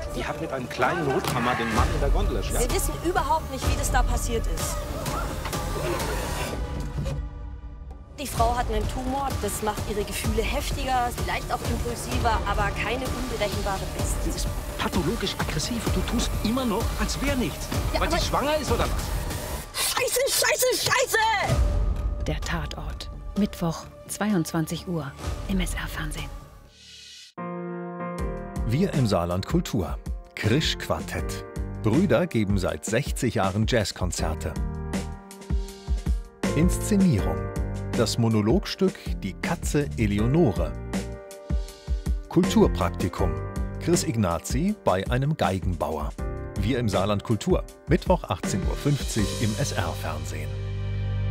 Die hat mit einem kleinen Nothammer den Mann in der Gondel erschlagen. Wir wissen überhaupt nicht, wie das da passiert ist. Die Frau hat einen Tumor, das macht ihre Gefühle heftiger, vielleicht auch impulsiver, aber keine unberechenbare Pest. Sie ist pathologisch aggressiv und du tust immer noch, als wäre nichts. Ja, weil sie schwanger ist oder was? Scheiße, scheiße, scheiße! Der Tatort. Mittwoch, 22 Uhr im SR-Fernsehen. Wir im Saarland Kultur. Krisch Quartett. Brüder geben seit 60 Jahren Jazzkonzerte. Inszenierung. Das Monologstück Die Katze Eleonore. Kulturpraktikum. Chris Ignazi bei einem Geigenbauer. Wir im Saarland Kultur. Mittwoch 18:50 Uhr im SR-Fernsehen.